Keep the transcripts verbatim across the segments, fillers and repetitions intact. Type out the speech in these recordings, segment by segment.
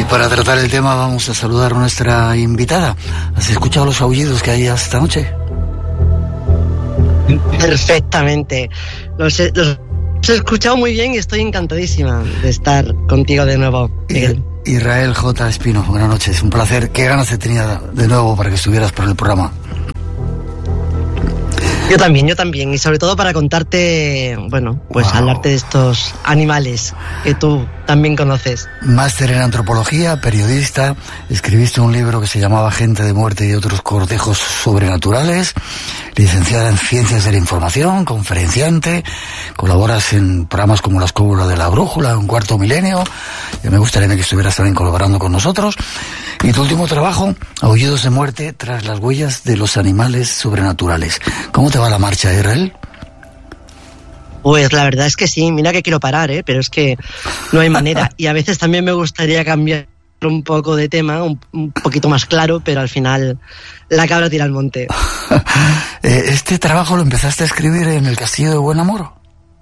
para tratar el tema vamos a saludar a nuestra invitada. ¿Has escuchado los aullidos que hay esta noche? Perfectamente. Los he, los he escuchado muy bien y estoy encantadísima de estar contigo de nuevo, Miguel. Israel J. Espino, buenas noches. Un placer. ¿Qué ganas te tenía de nuevo para que estuvieras por el programa? Yo también, yo también. Y sobre todo para contarte, bueno, pues wow. hablarte de estos animales que tú también conoces. Máster en antropología, periodista, escribiste un libro que se llamaba Gente de Muerte y otros cortejos sobrenaturales, licenciada en Ciencias de la Información, conferenciante, colaboras en programas como La Escóbula de la Brújula, Un Cuarto Milenio, y me gustaría que estuvieras también colaborando con nosotros. Y tu último trabajo, Aullidos de Muerte tras las huellas de los animales sobrenaturales. ¿Cómo te va la marcha, Israel? Pues la verdad es que sí, mira que quiero parar, ¿eh? Pero es que no hay manera. Y a veces también me gustaría cambiar un poco de tema, un, un poquito más claro, pero al final la cabra tira al monte. ¿Este trabajo lo empezaste a escribir en el Castillo de Buen Amor?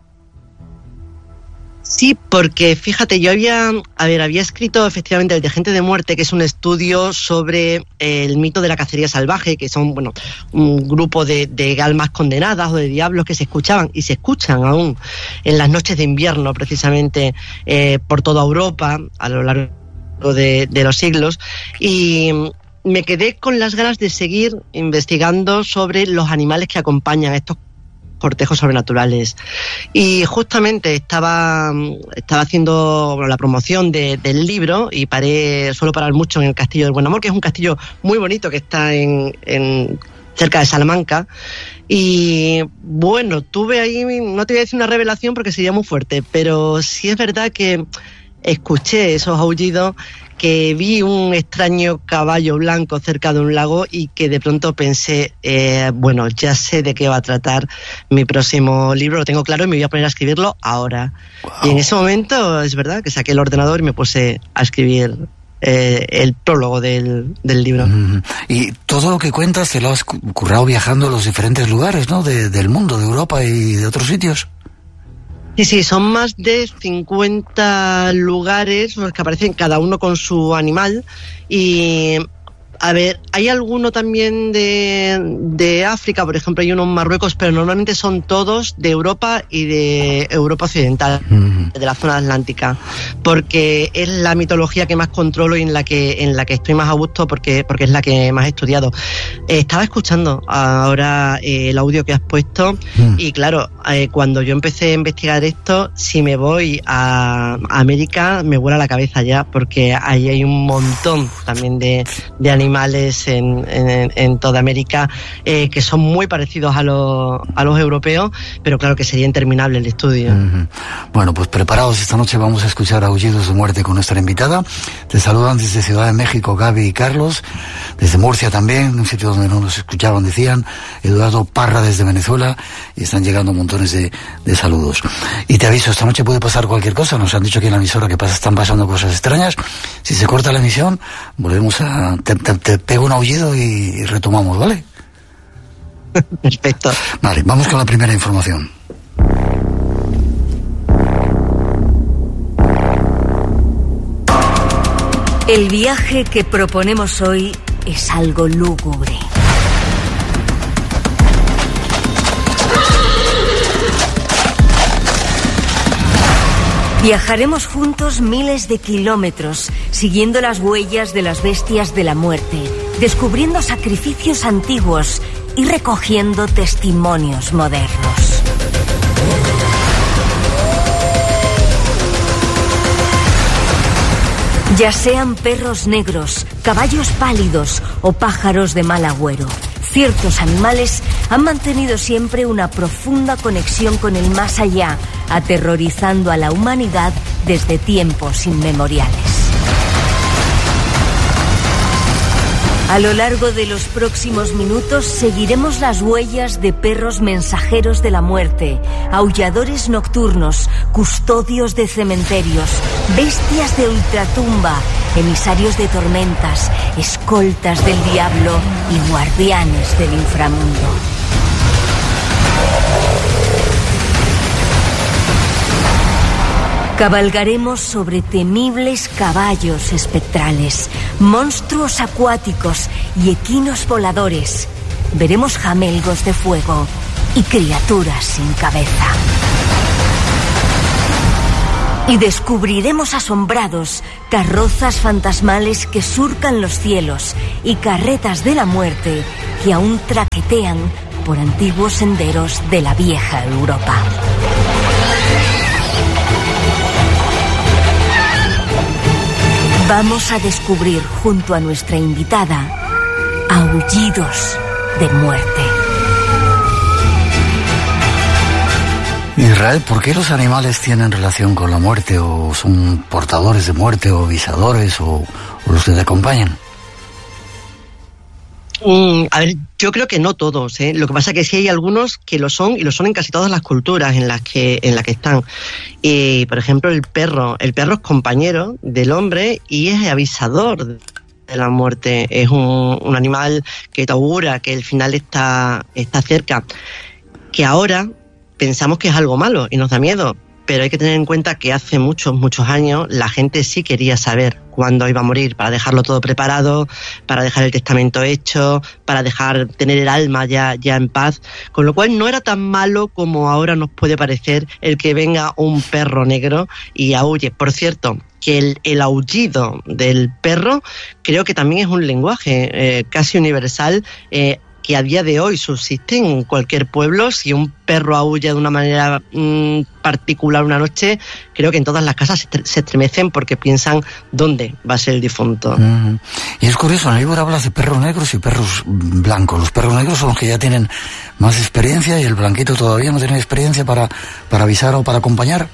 Sí, porque fíjate, yo había, a ver, había escrito efectivamente el de Gente de Muerte, que es un estudio sobre el mito de la cacería salvaje, que son, bueno, un grupo de, de almas condenadas o de diablos que se escuchaban y se escuchan aún en las noches de invierno, precisamente eh, por toda Europa a lo largo de, de los siglos, y me quedé con las ganas de seguir investigando sobre los animales que acompañan a estos cortejos sobrenaturales. Y justamente estaba, estaba haciendo bueno, la promoción de, del libro y paré, suelo parar mucho en el Castillo del Buen Amor, que es un castillo muy bonito que está en, en cerca de Salamanca. Y bueno, tuve ahí, no te voy a decir una revelación porque sería muy fuerte, pero sí es verdad que escuché esos aullidos, que vi un extraño caballo blanco cerca de un lago y que de pronto pensé, eh, bueno, ya sé de qué va a tratar mi próximo libro, lo tengo claro y me voy a poner a escribirlo ahora. Wow. Y en ese momento es verdad que saqué el ordenador y me puse a escribir eh, el prólogo del, del libro. Mm-hmm. Y todo lo que cuentas te lo has currado viajando a los diferentes lugares, ¿no? De, del mundo, de Europa y de otros sitios. Sí, sí, son más de cincuenta lugares los que aparecen cada uno con su animal y, a ver, hay alguno también de, de África, por ejemplo, hay uno en Marruecos, pero normalmente son todos de Europa y de Europa Occidental, mm. de la zona atlántica, porque es la mitología que más controlo y en la que en la que estoy más a gusto porque, porque es la que más he estudiado. Eh, estaba escuchando ahora eh, el audio que has puesto mm. y claro, eh, cuando yo empecé a investigar esto, si me voy a América me vuela la cabeza ya, porque ahí hay un montón también de, de animales animales en, en, en toda América eh, que son muy parecidos a los, a los europeos, pero claro que sería interminable el estudio. Uh-huh. Bueno, pues preparados, esta noche vamos a escuchar Aullidos de Muerte con nuestra invitada. Te saludan desde Ciudad de México Gaby y Carlos, desde Murcia también, un sitio donde no nos escuchaban, decían, Eduardo Parra desde Venezuela, y están llegando montones de, de saludos. Y te aviso, esta noche puede pasar cualquier cosa, nos han dicho aquí en la emisora que pasa, están pasando cosas extrañas. Si se corta la emisión, volvemos a... Te, te, te pego un aullido y, y retomamos, ¿vale? Perfecto. Vale, vamos con la primera información. El viaje que proponemos hoy es algo lúgubre. Viajaremos juntos miles de kilómetros, siguiendo las huellas de las bestias de la muerte, descubriendo sacrificios antiguos y recogiendo testimonios modernos. Ya sean perros negros, caballos pálidos o pájaros de mal agüero, ciertos animales han mantenido siempre una profunda conexión con el más allá, aterrorizando a la humanidad desde tiempos inmemoriales. A lo largo de los próximos minutos seguiremos las huellas de perros mensajeros de la muerte, aulladores nocturnos, custodios de cementerios, bestias de ultratumba, emisarios de tormentas, escoltas del diablo y guardianes del inframundo. Cabalgaremos sobre temibles caballos espectrales, monstruos acuáticos y equinos voladores. Veremos jamelgos de fuego y criaturas sin cabeza. Y descubriremos asombrados carrozas fantasmales que surcan los cielos y carretas de la muerte que aún traquetean por antiguos senderos de la vieja Europa. Vamos a descubrir junto a nuestra invitada aullidos de muerte. Israel, ¿por qué los animales tienen relación con la muerte? ¿O son portadores de muerte o avisadores o, o los que te acompañan? Mm, a ver, yo creo que no todos, ¿eh? Lo que pasa es que sí hay algunos que lo son y lo son en casi todas las culturas en las que en las que están. Y, por ejemplo, el perro. El perro es compañero del hombre y es avisador de la muerte. Es un, un animal que te augura que el final está, está cerca. Que ahora pensamos que es algo malo y nos da miedo. Pero hay que tener en cuenta que hace muchos, muchos años la gente sí quería saber cuándo iba a morir para dejarlo todo preparado, para dejar el testamento hecho, para dejar tener el alma ya, ya en paz. Con lo cual no era tan malo como ahora nos puede parecer el que venga un perro negro y aulle. Por cierto, que el, el aullido del perro creo que también es un lenguaje eh, casi universal, eh, que a día de hoy subsiste en cualquier pueblo. Si un perro aúlla de una manera mmm, particular una noche, creo que en todas las casas se estremecen porque piensan dónde va a ser el difunto. Uh-huh. Y es curioso, en el libro hablas de perros negros y perros blancos. Los perros negros son los que ya tienen más experiencia y el blanquito todavía no tiene experiencia para, para avisar o para acompañar.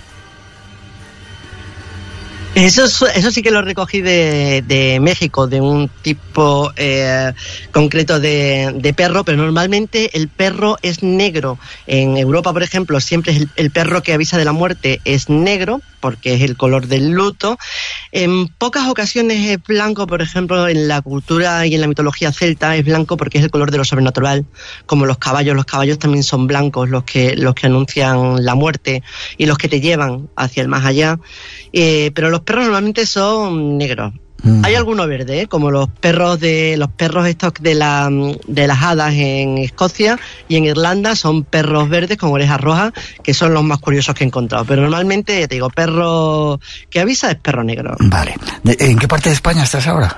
Eso, eso sí que lo recogí de, de México, de un tipo eh, concreto de, de perro, pero normalmente el perro es negro. En Europa, por ejemplo, siempre es el, el perro que avisa de la muerte es negro, porque es el color del luto. En pocas ocasiones es blanco, por ejemplo, en la cultura y en la mitología celta es blanco porque es el color de lo sobrenatural, como los caballos. Los caballos también son blancos, los que, los que anuncian la muerte y los que te llevan hacia el más allá. Eh, pero los perros normalmente son negros. Mm. Hay alguno verde, ¿eh? Como los perros de los perros estos de la de las hadas en Escocia y en Irlanda son perros verdes con orejas rojas, que son los más curiosos que he encontrado. Pero normalmente, te digo, perro que avisa es perro negro. Vale. ¿En qué parte de España estás ahora?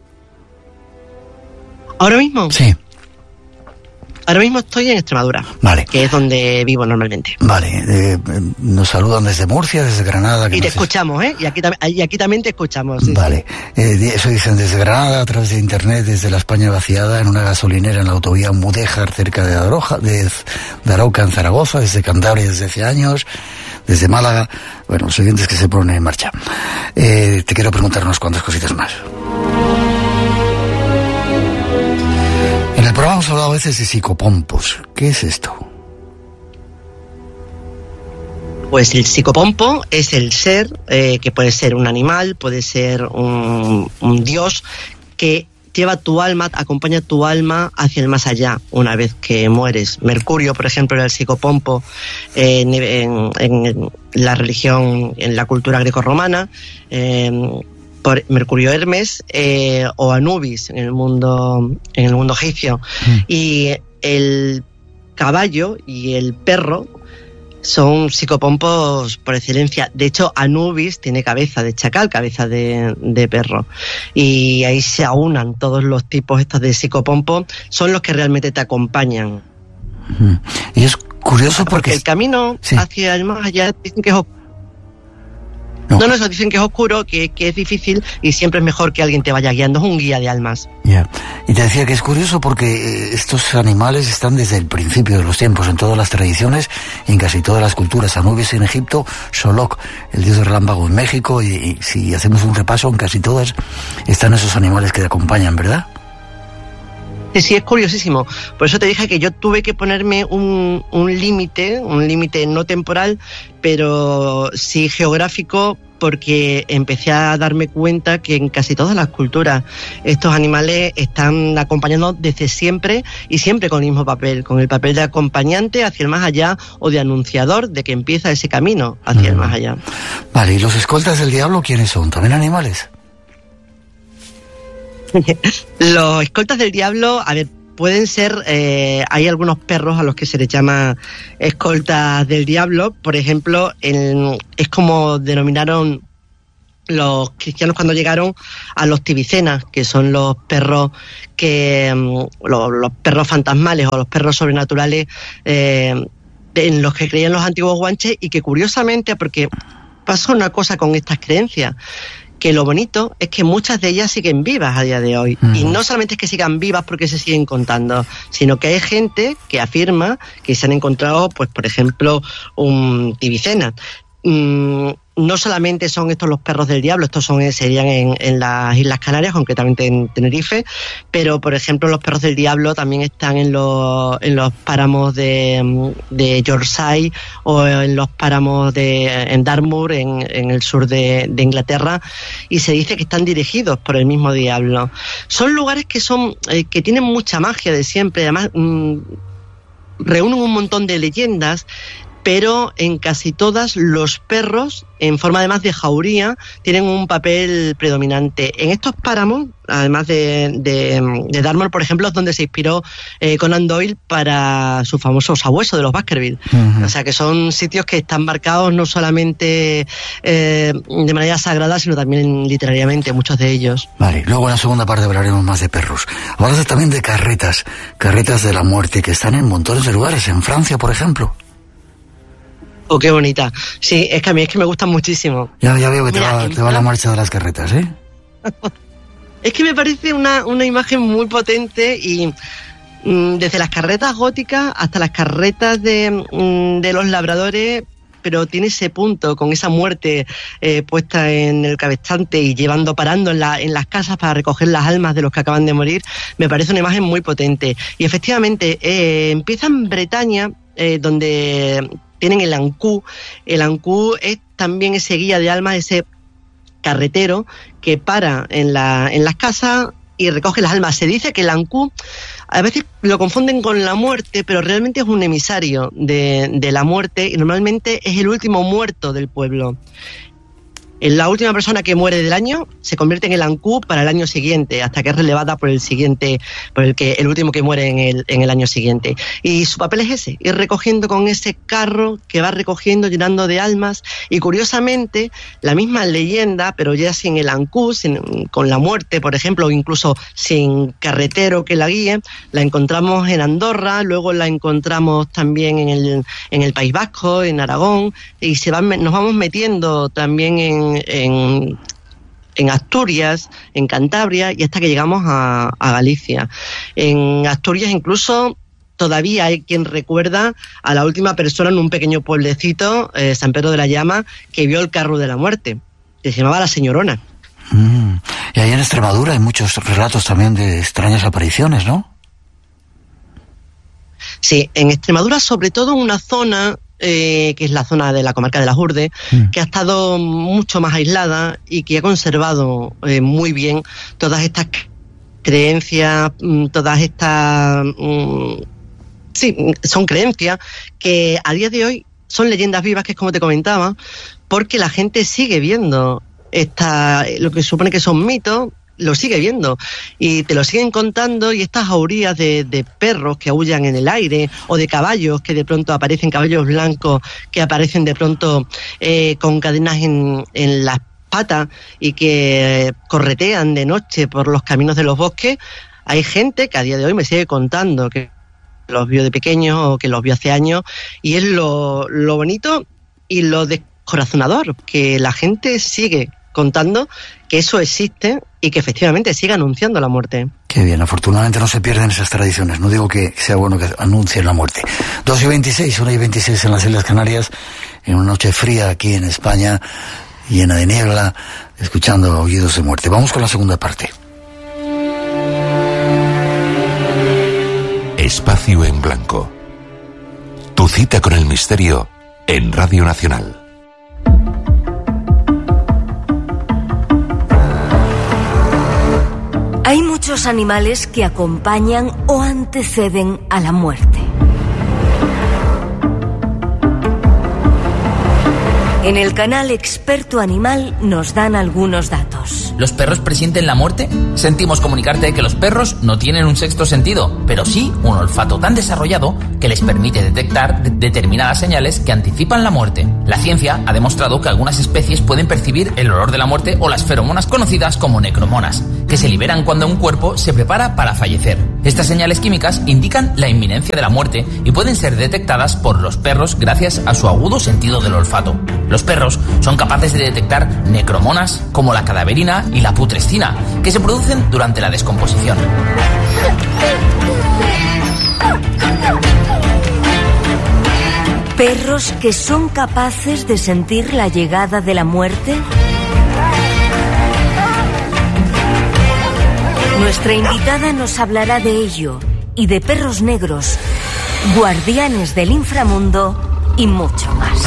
¿Ahora mismo? Sí. Ahora mismo estoy en Extremadura, vale, que es donde vivo normalmente. Vale, eh, nos saludan desde Murcia, desde Granada. Que y te es... escuchamos, ¿eh? Y aquí, y aquí también te escuchamos. Sí, vale, sí. Eh, eso dicen desde Granada, a través de internet, desde la España vaciada, en una gasolinera en la autovía Mudéjar, cerca de Aroja, de Daroca, en Zaragoza, desde Cantabria desde hace años, desde Málaga. Bueno, los siguientes que se ponen en marcha. Eh, te quiero preguntar unas cuantas cositas más. En el programa hemos hablado a veces de psicopompos. ¿Qué es esto? Pues el psicopompo es el ser, eh, que puede ser un animal, puede ser un, un dios, que lleva tu alma, acompaña tu alma hacia el más allá una vez que mueres. Mercurio, por ejemplo, era el psicopompo eh, en, en, en la religión, en la cultura grecorromana. Eh, por Mercurio Hermes eh, o Anubis en el mundo en el mundo egipcio. Mm. Y el caballo y el perro son psicopompos por excelencia. De hecho, Anubis tiene cabeza de chacal, cabeza de, de perro. Y ahí se aunan todos los tipos estos de psicopompo, son los que realmente te acompañan. Mm. Y es curioso porque... porque el camino sí. hacia el más allá dicen que es oscuro. No, no, no, eso dicen que es oscuro, que, que es difícil y siempre es mejor que alguien te vaya guiando, es un guía de almas. Ya, yeah. Y te decía que es curioso porque estos animales están desde el principio de los tiempos en todas las tradiciones, en casi todas las culturas. Anubis en Egipto, Xoloc, el dios del relámpago en México, y, y si hacemos un repaso, en casi todas están esos animales que te acompañan, ¿verdad? Sí, sí, es curiosísimo. Por eso te dije que yo tuve que ponerme un, un límite, un límite no temporal, pero sí geográfico, porque empecé a darme cuenta que en casi todas las culturas estos animales están acompañando desde siempre y siempre con el mismo papel, con el papel de acompañante hacia el más allá o de anunciador de que empieza ese camino hacia mm. el más allá. Vale, ¿y los escoltas del diablo quiénes son? ¿También animales? Los escoltas del diablo, a ver, pueden ser, eh, hay algunos perros a los que se les llama escoltas del diablo. Por ejemplo, en, es como denominaron los cristianos cuando llegaron a los tibicenas, que son los perros que los, los perros fantasmales o los perros sobrenaturales eh, en los que creían los antiguos guanches, y que curiosamente, porque pasa una cosa con estas creencias, que lo bonito es que muchas de ellas siguen vivas a día de hoy. Mm. Y no solamente es que sigan vivas porque se siguen contando, sino que hay gente que afirma que se han encontrado, pues por ejemplo, un tibicena. Mm, no solamente son estos los perros del diablo, estos son serían en, en las Islas Canarias, concretamente en Tenerife, pero por ejemplo los perros del diablo también están en los, en los páramos de, de Yorkshire o en los páramos de en Dartmoor, en, en el sur de, de Inglaterra, y se dice que están dirigidos por el mismo diablo. Son lugares que son eh, que tienen mucha magia de siempre, además mmm, reúnen un montón de leyendas, pero en casi todas los perros, en forma además de jauría, tienen un papel predominante. En estos páramos, además de, de, de Dartmoor, por ejemplo, es donde se inspiró eh, Conan Doyle para su famoso sabueso de los Baskerville. Uh-huh. O sea, que son sitios que están marcados no solamente eh, de manera sagrada, sino también literariamente, muchos de ellos. Vale, luego en la segunda parte hablaremos más de perros. Hablas también de carretas, carretas de la muerte, que están en montones de lugares, en Francia, por ejemplo. Oh, qué bonita. Sí, es que a mí es que me gustan muchísimo. Ya, ya veo que Mira, te, va, te va la marcha de las carretas, ¿eh? Es que me parece una, una imagen muy potente, y mmm, desde las carretas góticas hasta las carretas de, mmm, de los labradores, pero tiene ese punto con esa muerte eh, puesta en el cabestante y llevando, parando en, la, en las casas para recoger las almas de los que acaban de morir. Me parece una imagen muy potente. Y efectivamente, eh, empieza en Bretaña, eh, donde tienen el Ancú. El Ancú es también ese guía de almas, ese carretero que para en, la, en las casas y recoge las almas. Se dice que el Ancú, a veces lo confunden con la muerte, pero realmente es un emisario de, de la muerte, y normalmente es el último muerto del pueblo. La última persona que muere del año se convierte en el Ancú para el año siguiente, hasta que es relevada por el siguiente, por el que el último que muere en el, en el año siguiente. Y su papel es ese, ir recogiendo con ese carro que va recogiendo, llenando de almas. Y curiosamente, la misma leyenda, pero ya sin el Ancú, sin, con la muerte, por ejemplo, o incluso sin carretero que la guíe, la encontramos en Andorra, luego la encontramos también en el, en el País Vasco, en Aragón, y se van, nos vamos metiendo también en En, en Asturias, en Cantabria, y hasta que llegamos a, a Galicia. En Asturias incluso todavía hay quien recuerda a la última persona en un pequeño pueblecito, eh, San Pedro de la Llama, que vio el carro de la muerte, que se llamaba La Señorona. Mm. Y ahí en Extremadura hay muchos relatos también de extrañas apariciones, ¿no? Sí, en Extremadura, sobre todo en una zona Eh, que es la zona de la comarca de las Urdes, mm. que ha estado mucho más aislada y que ha conservado eh, muy bien todas estas creencias, todas estas... Mm, sí, son creencias que a día de hoy son leyendas vivas, que es como te comentaba, porque la gente sigue viendo esta, lo que supone que son mitos, lo sigue viendo y te lo siguen contando, y estas jaurías de, de perros que aullan en el aire, o de caballos que de pronto aparecen, caballos blancos que aparecen de pronto eh, con cadenas en, en las patas y que corretean de noche por los caminos de los bosques. Hay gente que a día de hoy me sigue contando que los vio de pequeños o que los vio hace años, y es lo, lo bonito y lo descorazonador, que la gente sigue contando que eso existe y que efectivamente sigue anunciando la muerte. Qué bien, afortunadamente no se pierden esas tradiciones. No digo que sea bueno que anuncien la muerte. dos y veintiséis, una y veintiséis en las Islas Canarias, en una noche fría aquí en España, llena de niebla, escuchando aullidos de muerte. Vamos con la segunda parte. Espacio en Blanco. Tu cita con el misterio en Radio Nacional. Hay muchos animales que acompañan o anteceden a la muerte. En el canal Experto Animal nos dan algunos datos. ¿Los perros presienten la muerte? Sentimos comunicarte que los perros no tienen un sexto sentido, pero sí un olfato tan desarrollado que les permite detectar de- determinadas señales que anticipan la muerte. La ciencia ha demostrado que algunas especies pueden percibir el olor de la muerte o las feromonas conocidas como necromonas, que se liberan cuando un cuerpo se prepara para fallecer. Estas señales químicas indican la inminencia de la muerte y pueden ser detectadas por los perros gracias a su agudo sentido del olfato. Los perros son capaces de detectar necromonas como la cadaverina y la putrescina, que se producen durante la descomposición. ¿Perros que son capaces de sentir la llegada de la muerte? Nuestra invitada nos hablará de ello y de perros negros, guardianes del inframundo y mucho más.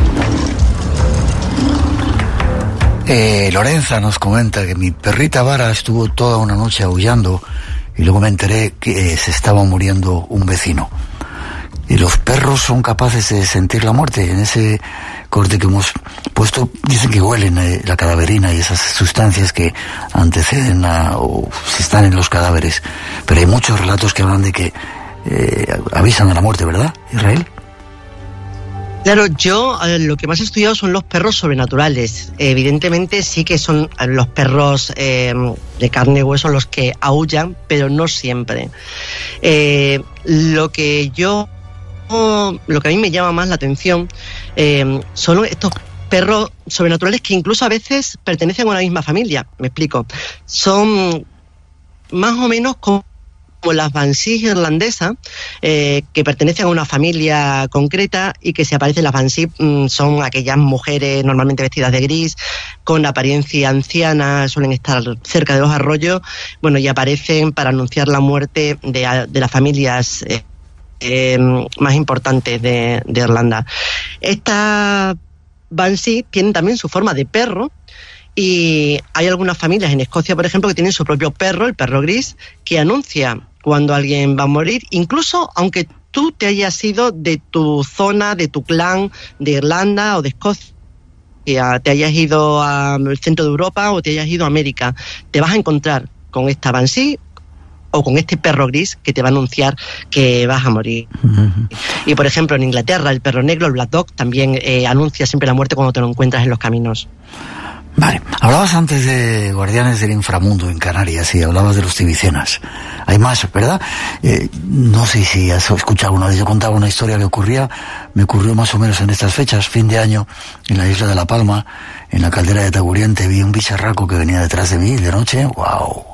Eh, Lorenza nos comenta que mi perrita Vara estuvo toda una noche aullando y luego me enteré que eh, se estaba muriendo un vecino. Y los perros son capaces de sentir la muerte. En ese corte que hemos puesto dicen que huelen eh, la cadaverina y esas sustancias que anteceden a, o si están en los cadáveres. Pero hay muchos relatos que hablan de que eh, avisan de la muerte, ¿verdad, Israel? Claro, yo eh, lo que más he estudiado son los perros sobrenaturales. Evidentemente sí que son eh, los perros eh, de carne y hueso los que aúllan, pero no siempre. Eh, lo que yo, lo que a mí me llama más la atención eh, son estos perros sobrenaturales que incluso a veces pertenecen a una misma familia. Me explico. Son más o menos como como las banshees irlandesas, eh, que pertenecen a una familia concreta y que si aparecen las banshees mmm, son aquellas mujeres normalmente vestidas de gris, con apariencia anciana, suelen estar cerca de los arroyos, bueno, y aparecen para anunciar la muerte de, de las familias eh, eh, más importantes de, de Irlanda. Estas banshees tienen también su forma de perro, y hay algunas familias en Escocia, por ejemplo, que tienen su propio perro, el perro gris, que anuncia cuando alguien va a morir, incluso aunque tú te hayas ido de tu zona, de tu clan, de Irlanda o de Escocia, te hayas ido al centro de Europa o te hayas ido a América, te vas a encontrar con esta banshee o con este perro gris que te va a anunciar que vas a morir. Uh-huh. Y por ejemplo en Inglaterra el perro negro, el Black Dog, también eh, anuncia siempre la muerte cuando te lo encuentras en los caminos. Vale, hablabas antes de Guardianes del Inframundo en Canarias y hablabas de los tibicenas. Hay más, ¿verdad? Eh, no sé si has escuchado una vez, yo contaba una historia que ocurría, me ocurrió más o menos en estas fechas, fin de año, en la isla de La Palma, en la caldera de Taguriente, vi un bicharraco que venía detrás de mí de noche, ¡wow!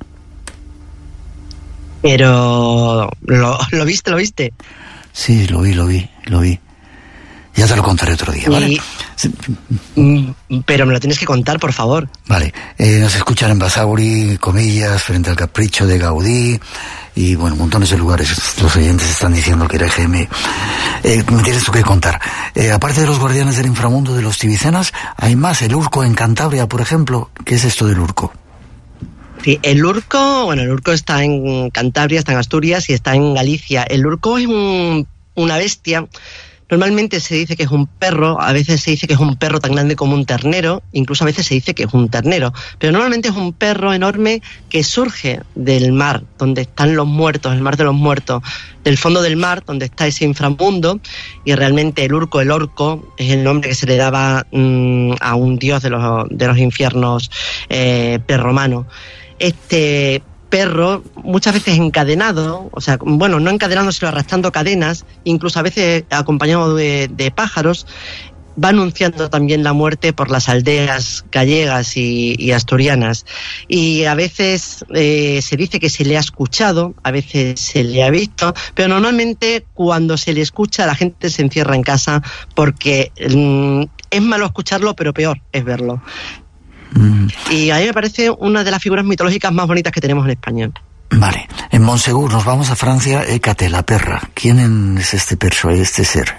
Pero, ¿lo, lo viste, lo viste? Sí, lo vi, lo vi, lo vi. Ya te lo contaré otro día, ¿vale? Y, pero me lo tienes que contar, por favor. Vale, eh, nos escuchan en Basauri, Comillas, frente al Capricho de Gaudí, y bueno, montones de lugares. Los oyentes están diciendo que era G M. Eh, me tienes tú que contar. Eh, aparte de los Guardianes del Inframundo de los tibicenas, hay más. El Urco en Cantabria, por ejemplo. ¿Qué es esto del Urco? Sí, el Urco, bueno, el Urco está en Cantabria, está en Asturias y está en Galicia. El Urco es un, una bestia. Normalmente se dice que es un perro, a veces se dice que es un perro tan grande como un ternero, incluso a veces se dice que es un ternero, pero normalmente es un perro enorme que surge del mar, donde están los muertos, el mar de los muertos, del fondo del mar, donde está ese inframundo, y realmente el Urco, el orco, es el nombre que se le daba mmm, a un dios de los, de los infiernos eh, prerromanos. Este perro, muchas veces encadenado, o sea, bueno, no encadenado, sino arrastrando cadenas, incluso a veces acompañado de, de pájaros, va anunciando también la muerte por las aldeas gallegas y, y asturianas. Y a veces eh, se dice que se le ha escuchado, a veces se le ha visto, pero normalmente cuando se le escucha la gente se encierra en casa porque mm, es malo escucharlo, pero peor es verlo. Mm. Y a mí me parece una de las figuras mitológicas más bonitas que tenemos en España. Vale, en Montsegur nos vamos a Francia. Hécate, la perra. ¿Quién es este perso, este ser?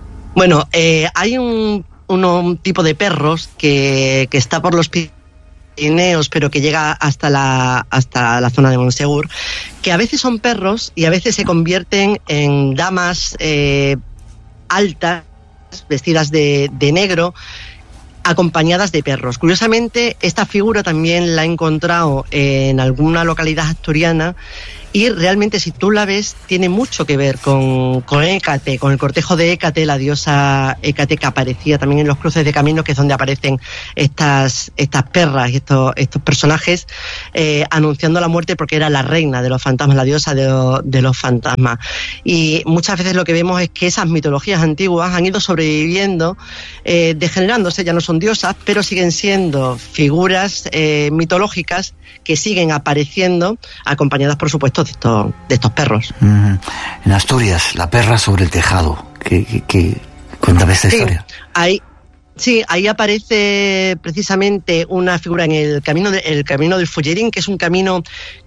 Bueno, eh, hay un, un, un tipo de perros que, que está por los Pirineos Pirineos, pero que llega hasta la, hasta la zona de Monsegur, que a veces son perros y a veces se convierten en damas eh, altas, vestidas de, de negro, acompañadas de perros. Curiosamente, esta figura también la he encontrado en alguna localidad asturiana y realmente, si tú la ves, tiene mucho que ver con, con Hécate, con el cortejo de Hécate, la diosa Hécate, que aparecía también en los cruces de caminos, que es donde aparecen estas, estas perras y estos, estos personajes eh, anunciando la muerte, porque era la reina de los fantasmas, la diosa de, de los fantasmas. Y muchas veces lo que vemos es que esas mitologías antiguas han ido sobreviviendo, eh, degenerándose, ya no son diosas, pero siguen siendo figuras eh, mitológicas que siguen apareciendo, acompañadas, por supuesto, de estos, de estos perros. Mm. En Asturias, la perra sobre el tejado. ¿Qué, qué, qué? Cuéntame esta sí, historia. Hay, sí, ahí aparece precisamente una figura en el camino, de, el camino del Follerín, que es un camino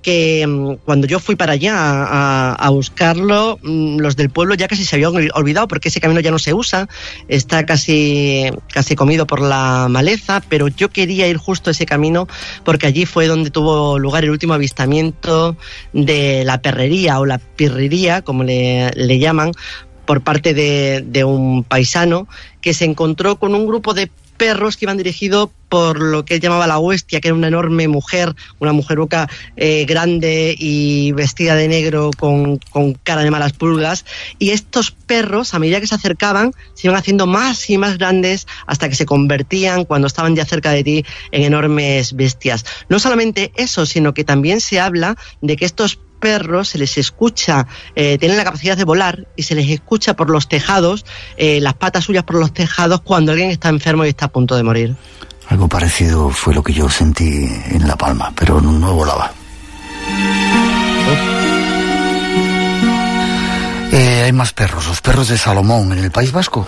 que cuando yo fui para allá a, a buscarlo, los del pueblo ya casi se habían olvidado, porque ese camino ya no se usa, está casi, casi comido por la maleza, pero yo quería ir justo a ese camino porque allí fue donde tuvo lugar el último avistamiento de la perrería o la pirrería, como le, le llaman, por parte de, de un paisano que se encontró con un grupo de perros que iban dirigidos por lo que él llamaba la huestia, que era una enorme mujer, una mujeruca eh, grande y vestida de negro con, con cara de malas pulgas, y estos perros, a medida que se acercaban, se iban haciendo más y más grandes hasta que se convertían, cuando estaban ya cerca de ti, en enormes bestias. No solamente eso, sino que también se habla de que estos perros se les escucha, eh, tienen la capacidad de volar y se les escucha por los tejados, eh, las patas suyas por los tejados cuando alguien está enfermo y está a punto de morir. Algo parecido fue lo que yo sentí en La Palma, pero no, no volaba. Eh, hay más perros, los perros de Salomón, en el País Vasco.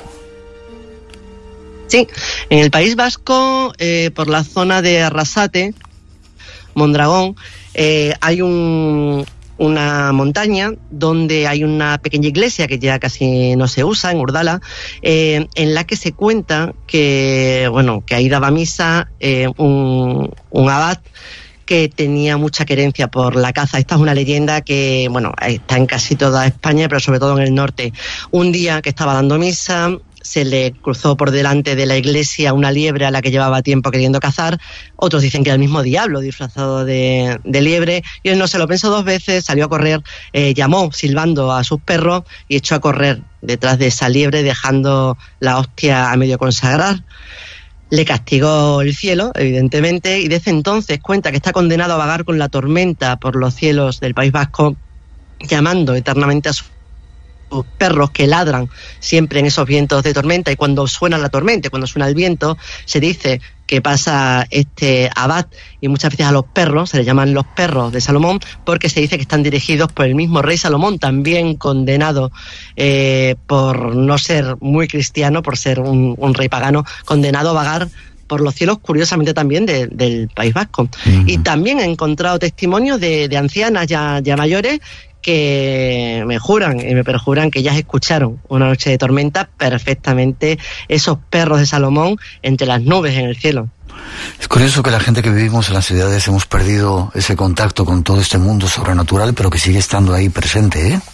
Sí, en el País Vasco, eh, por la zona de Arrasate, Mondragón, eh, hay un... una montaña donde hay una pequeña iglesia que ya casi no se usa, en Urdala, eh, en la que se cuenta que, bueno, que ahí daba misa eh, un, un abad que tenía mucha querencia por la caza. Esta es una leyenda que, bueno, está en casi toda España, pero sobre todo en el norte. Un día que estaba dando misa, se le cruzó por delante de la iglesia una liebre a la que llevaba tiempo queriendo cazar. Otros dicen que era el mismo diablo disfrazado de, de liebre, y él no se lo pensó dos veces, salió a correr, eh, llamó silbando a sus perros y echó a correr detrás de esa liebre, dejando la hostia a medio consagrar. Le castigó el cielo, evidentemente, y desde entonces cuenta que está condenado a vagar con la tormenta por los cielos del País Vasco, llamando eternamente a su perros que ladran siempre en esos vientos de tormenta, y cuando suena la tormenta, cuando suena el viento, se dice que pasa este abad, y muchas veces a los perros se les llaman los perros de Salomón, porque se dice que están dirigidos por el mismo rey Salomón, también condenado eh, por no ser muy cristiano, por ser un, un rey pagano, condenado a vagar por los cielos, curiosamente también de, del País Vasco. Uh-huh. Y también he encontrado testimonios de, de ancianas ya, ya mayores que me juran y me perjuran que ellas escucharon una noche de tormenta perfectamente esos perros de Salomón entre las nubes en el cielo. Es curioso que la gente que vivimos en las ciudades hemos perdido ese contacto con todo este mundo sobrenatural, pero que sigue estando ahí presente, ¿eh?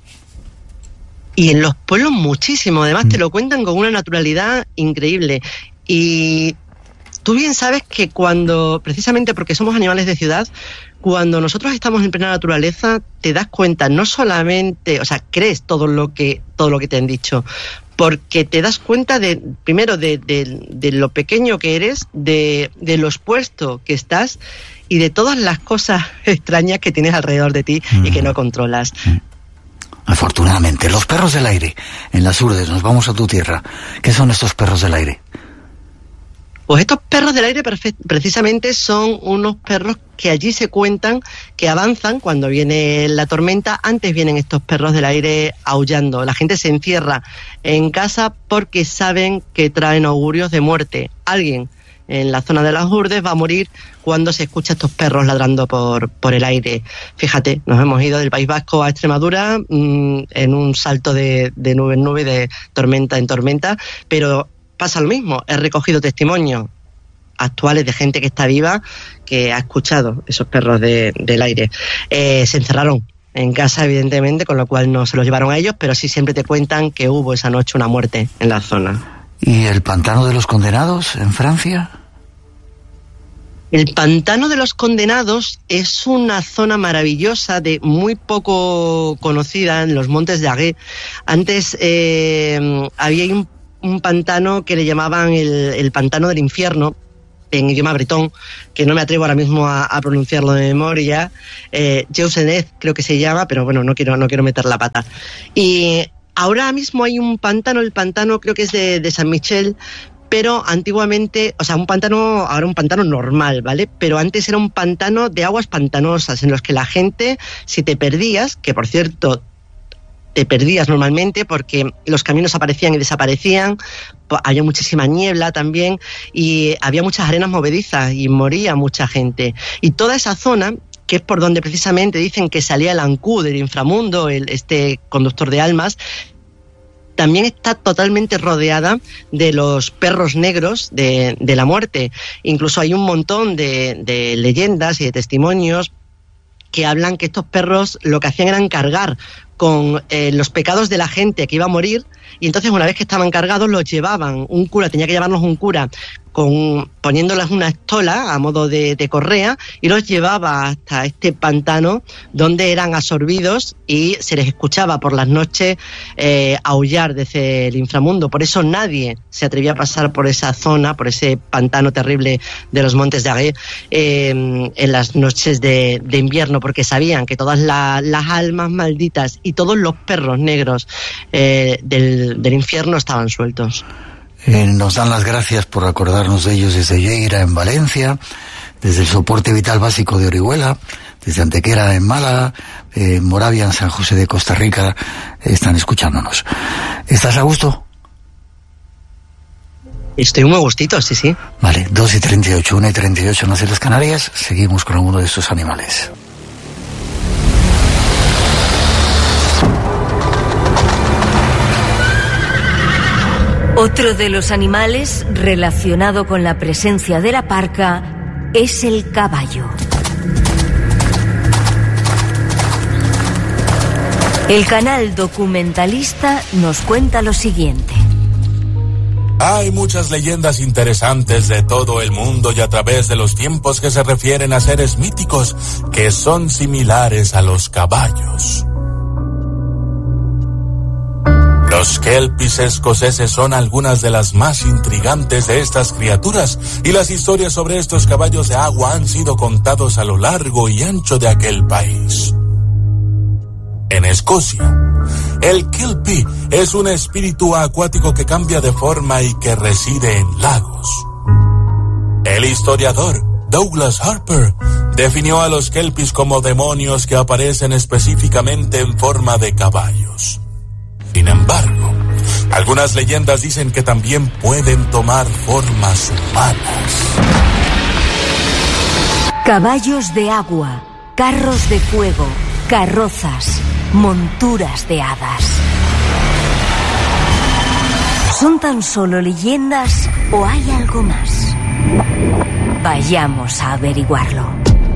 Y en los pueblos muchísimo, además mm. te lo cuentan con una naturalidad increíble. Y tú bien sabes que cuando, precisamente porque somos animales de ciudad, cuando nosotros estamos en plena naturaleza, te das cuenta, no solamente, o sea, crees todo lo que, todo lo que te han dicho, porque te das cuenta de, primero, de, de, de lo pequeño que eres, de, de lo expuesto que estás y de todas las cosas extrañas que tienes alrededor de ti mm. y que no controlas. Mm. Afortunadamente, los perros del aire, en las Urdes, nos vamos a tu tierra. ¿Qué son estos perros del aire? Pues estos perros del aire precisamente son unos perros que allí se cuentan que avanzan cuando viene la tormenta. Antes vienen estos perros del aire aullando. La gente se encierra en casa porque saben que traen augurios de muerte. Alguien en la zona de las Urdes va a morir cuando se escucha estos perros ladrando por, por el aire. Fíjate, nos hemos ido del País Vasco a Extremadura mmm, en un salto de, de nube en nube, de tormenta en tormenta, pero pasa lo mismo. He recogido testimonio actuales de gente que está viva que ha escuchado esos perros de, del aire. Eh, se encerraron en casa, evidentemente, con lo cual no se los llevaron a ellos, pero sí siempre te cuentan que hubo esa noche una muerte en la zona. ¿Y el pantano de los condenados en Francia? El pantano de los condenados es una zona maravillosa, de muy poco conocida, en los montes de Aguet. Antes eh, había un, un pantano que le llamaban el, el pantano del infierno, en idioma bretón, que no me atrevo ahora mismo a, a pronunciarlo de memoria. eh, Jeusenez creo que se llama, pero bueno, no quiero, no quiero meter la pata. Y ahora mismo hay un pantano, el pantano creo que es de, de San Michel, pero antiguamente, o sea, un pantano, ahora un pantano normal, ¿vale? Pero antes era un pantano de aguas pantanosas, en los que la gente, si te perdías, que por cierto te perdías normalmente porque los caminos aparecían y desaparecían, había muchísima niebla también y había muchas arenas movedizas y moría mucha gente. Y toda esa zona, que es por donde precisamente dicen que salía el Ancú del inframundo, el, este conductor de almas, también está totalmente rodeada de los perros negros de, de la muerte. Incluso hay un montón de, de leyendas y de testimonios que hablan que estos perros lo que hacían era cargar con eh, los pecados de la gente que iba a morir, y entonces una vez que estaban cargados los llevaban, un cura tenía que llevarlos un cura con, poniéndoles una estola a modo de, de correa, y los llevaba hasta este pantano donde eran absorbidos y se les escuchaba por las noches eh, aullar desde el inframundo. Por eso nadie se atrevía a pasar por esa zona, por ese pantano terrible de los montes de Aguet eh, en las noches de, de invierno, porque sabían que todas la, las almas malditas y todos los perros negros eh, del, del infierno estaban sueltos. Eh, nos dan las gracias por acordarnos de ellos desde Lleida en Valencia, desde el soporte vital básico de Orihuela, desde Antequera en Málaga, eh, Moravia en San José de Costa Rica, eh, están escuchándonos. ¿Estás a gusto? Estoy muy gustito, sí, sí. Vale, dos y treinta y ocho, una y treinta y ocho en las Islas Canarias, seguimos con alguno de estos animales. Otro de los animales relacionado con la presencia de la parca es el caballo. El canal documentalista nos cuenta lo siguiente. Hay muchas leyendas interesantes de todo el mundo y a través de los tiempos que se refieren a seres míticos que son similares a los caballos. Los kelpies escoceses son algunas de las más intrigantes de estas criaturas, y las historias sobre estos caballos de agua han sido contados a lo largo y ancho de aquel país. En Escocia, el kelpie es un espíritu acuático que cambia de forma y que reside en lagos. El historiador Douglas Harper definió a los kelpies como demonios que aparecen específicamente en forma de caballos. Sin embargo, algunas leyendas dicen que también pueden tomar formas humanas. Caballos de agua, carros de fuego, carrozas, monturas de hadas. ¿Son tan solo leyendas o hay algo más? Vayamos a averiguarlo.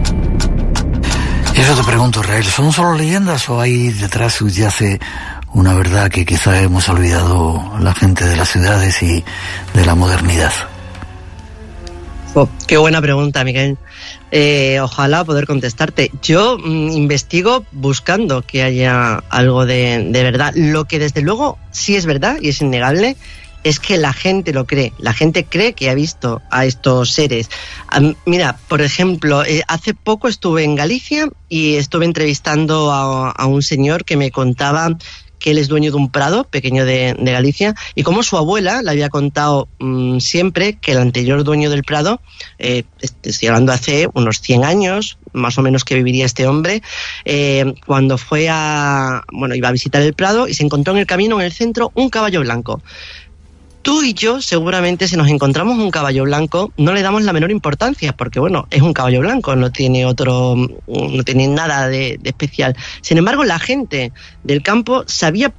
Eso te pregunto, Rael, ¿son solo leyendas o hay detrás subyace una verdad que quizá hemos olvidado la gente de las ciudades y de la modernidad? Oh, qué buena pregunta, Miguel. Eh, ojalá poder contestarte. Yo mmm, investigo buscando que haya algo de, de verdad. Lo que desde luego sí es verdad y es innegable es que la gente lo cree. La gente cree que ha visto a estos seres. Um, mira, por ejemplo, eh, hace poco estuve en Galicia y estuve entrevistando a, a un señor que me contaba que él es dueño de un prado pequeño de, de Galicia, y como su abuela le había contado mmm, siempre que el anterior dueño del prado, eh, estoy hablando hace unos cien años, más o menos, que viviría este hombre, eh, cuando fue a, bueno, iba a visitar el prado y se encontró en el camino, en el centro, un caballo blanco. Tú y yo, seguramente, si nos encontramos un caballo blanco, no le damos la menor importancia, porque, bueno, es un caballo blanco, no tiene otro, no tiene nada de, de especial. Sin embargo, la gente del campo sabía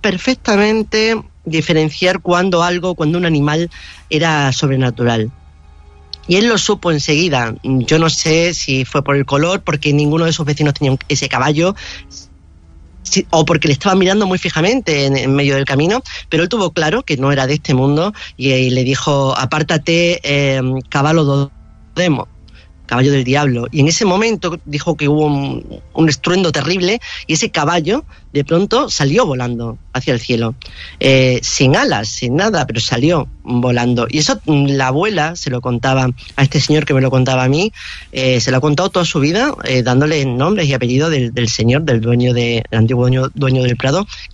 perfectamente diferenciar cuando algo, cuando un animal era sobrenatural. Y él lo supo enseguida. Yo no sé si fue por el color, porque ninguno de sus vecinos tenía ese caballo, sí, o porque le estaba mirando muy fijamente en, en medio del camino, pero él tuvo claro que no era de este mundo y, y le dijo: apártate, eh, caballo do demo, caballo del diablo. Y en ese momento dijo que hubo un, un estruendo terrible y ese caballo de pronto salió volando hacia el cielo, eh, sin alas, sin nada, pero salió volando. Y eso la abuela se lo contaba a este señor que me lo contaba a mí, eh, se lo ha contado toda su vida, eh, dándole nombres y apellidos del, del señor, del dueño de, del antiguo dueño, dueño del Prado,